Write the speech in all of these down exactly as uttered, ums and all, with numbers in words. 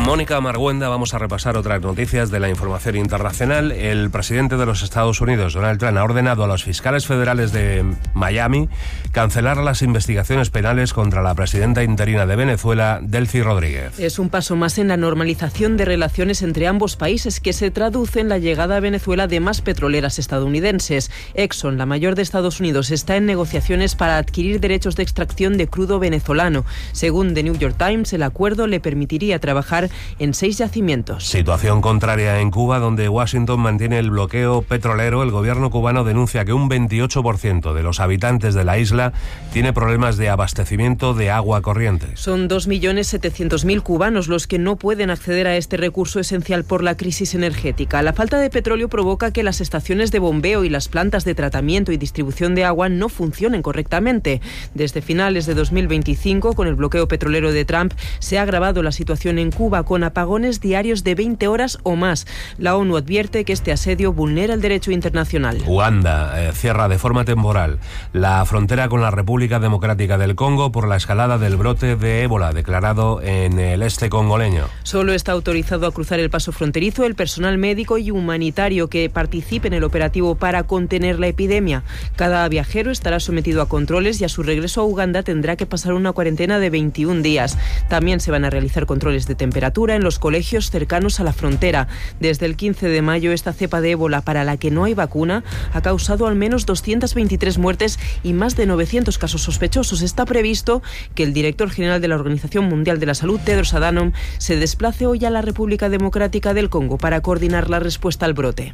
Mónica Marguenda, vamos a repasar otras noticias de la información internacional. El presidente de los Estados Unidos, Donald Trump, ha ordenado a los fiscales federales de Miami cancelar las investigaciones penales contra la presidenta interina de Venezuela, Delcy Rodríguez. Es un paso más en la normalización de relaciones entre ambos países, que se traduce en la llegada a Venezuela de más petroleras estadounidenses. Exxon, la mayor de Estados Unidos, está en negociaciones para adquirir derechos de extracción de crudo venezolano. Según The New York Times, el acuerdo le permitiría trabajar en seis yacimientos. Situación contraria en Cuba, donde Washington mantiene el bloqueo petrolero. El gobierno cubano denuncia que un veintiocho por ciento de los habitantes de la isla tiene problemas de abastecimiento de agua corriente. Son dos millones setecientos mil cubanos los que no pueden acceder a este recurso esencial por la crisis energética. La falta de petróleo provoca que las estaciones de bombeo y las plantas de tratamiento y distribución de agua no funcionen correctamente. Desde finales de dos mil veinticinco, con el bloqueo petrolero de Trump, se ha agravado la situación en Cuba, con apagones diarios de veinte horas o más. La ONU advierte que este asedio vulnera el derecho internacional. Uganda eh, cierra de forma temporal la frontera con la República Democrática del Congo por la escalada del brote de ébola declarado en el este congoleño. Solo está autorizado a cruzar el paso fronterizo el personal médico y humanitario que participe en el operativo para contener la epidemia. Cada viajero estará sometido a controles y a su regreso a Uganda tendrá que pasar una cuarentena de veintiún días. También se van a realizar controles de temperatura en los colegios cercanos a la frontera. Desde el quince de mayo, esta cepa de ébola, para la que no hay vacuna, ha causado al menos doscientas veintitrés muertes y más de novecientos casos sospechosos. Está previsto que el director general de la Organización Mundial de la Salud, Tedros Adhanom, se desplace hoy a la República Democrática del Congo para coordinar la respuesta al brote.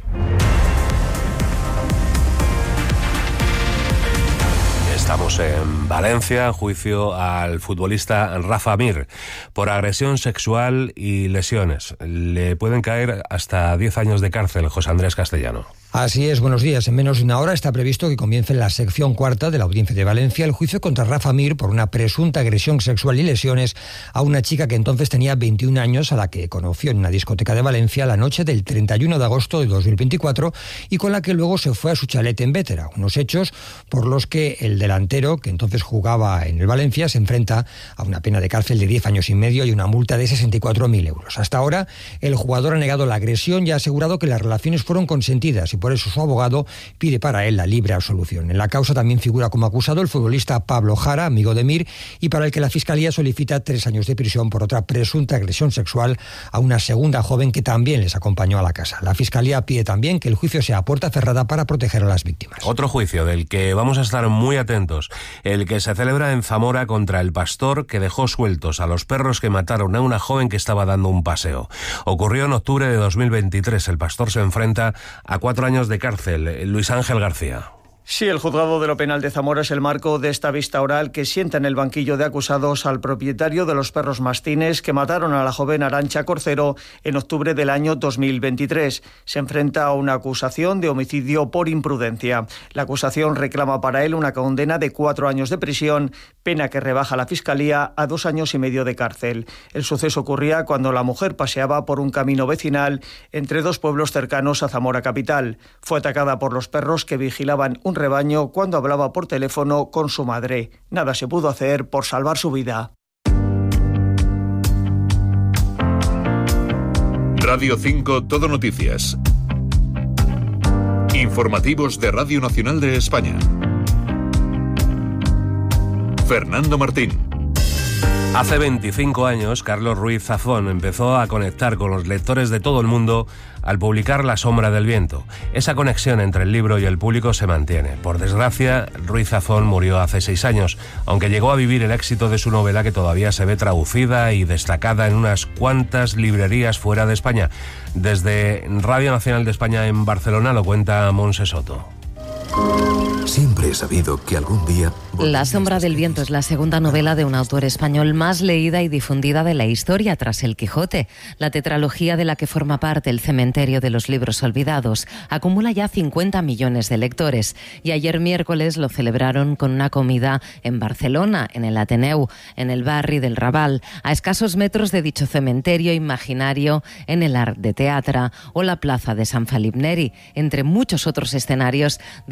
Estamos en Valencia, juicio al futbolista Rafa Mir por agresión sexual y lesiones. Le pueden caer hasta diez años de cárcel, José Andrés Castellano. Así es, buenos días. En menos de una hora está previsto que comience en la sección cuarta de la Audiencia de Valencia el juicio contra Rafa Mir por una presunta agresión sexual y lesiones a una chica que entonces tenía veintiún años, a la que conoció en una discoteca de Valencia la noche del treinta y uno de agosto de dos mil veinticuatro y con la que luego se fue a su chalet en Bétera. Unos hechos por los que el delantero, que entonces jugaba en el Valencia, se enfrenta a una pena de cárcel de diez años y medio y una multa de sesenta y cuatro mil euros. Hasta ahora, el jugador ha negado la agresión y ha asegurado que las relaciones fueron consentidas y por eso su abogado pide para él la libre absolución. En la causa también figura como acusado el futbolista Pablo Jara, amigo de Mir, y para el que la Fiscalía solicita tres años de prisión por otra presunta agresión sexual a una segunda joven que también les acompañó a la casa. La Fiscalía pide también que el juicio sea a puerta cerrada para proteger a las víctimas. Otro juicio del que vamos a estar muy atentos, el que se celebra en Zamora contra el pastor que dejó sueltos a los perros que mataron a una joven que estaba dando un paseo. Ocurrió en octubre de dos mil veintitrés. El pastor se enfrenta a cuatro años de cárcel. Luis Ángel García. Sí, el juzgado de lo penal de Zamora es el marco de esta vista oral que sienta en el banquillo de acusados al propietario de los perros mastines que mataron a la joven Arantxa Corcero en octubre del año dos mil veintitrés. Se enfrenta a una acusación de homicidio por imprudencia. La acusación reclama para él una condena de cuatro años de prisión, pena que rebaja la Fiscalía a dos años y medio de cárcel. El suceso ocurría cuando la mujer paseaba por un camino vecinal entre dos pueblos cercanos a Zamora capital. Fue atacada por los perros que vigilaban un rebaño cuando hablaba por teléfono con su madre. Nada se pudo hacer por salvar su vida. Radio cinco Todo Noticias. Informativos de Radio Nacional de España. Fernando Martín. Hace veinticinco años, Carlos Ruiz Zafón empezó a conectar con los lectores de todo el mundo al publicar La sombra del viento. Esa conexión entre el libro y el público se mantiene. Por desgracia, Ruiz Zafón murió hace seis años, aunque llegó a vivir el éxito de su novela, que todavía se ve traducida y destacada en unas cuantas librerías fuera de España. Desde Radio Nacional de España en Barcelona lo cuenta Montse Soto. Siempre he sabido que algún día... La sombra del viento es la segunda novela de un autor español más leída y difundida de la historia tras El Quijote. La tetralogía de la que forma parte El cementerio de los libros olvidados acumula ya cincuenta millones de lectores y ayer miércoles lo celebraron con una comida en Barcelona, en el Ateneu, en el barri del Raval, a escasos metros de dicho cementerio imaginario, en el Arc de Teatre o la plaza de Sant Felip Neri, entre muchos otros escenarios de